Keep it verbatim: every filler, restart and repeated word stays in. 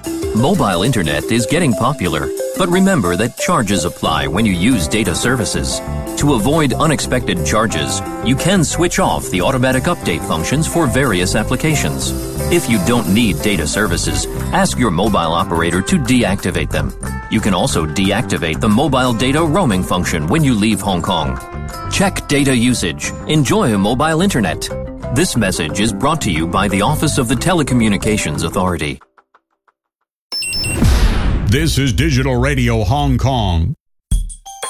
Mobile internet is getting popular, but remember that charges apply when you use data services. To avoid unexpected charges, you can switch off the automatic update functions for various applications. If you don't need data services, ask your mobile operator to deactivate them. You can also deactivate the mobile data roaming function when you leave Hong Kong. Check data usage. Enjoy mobile internet. This message is brought to you by the Office of the Telecommunications Authority. This is Digital Radio Hong Kong.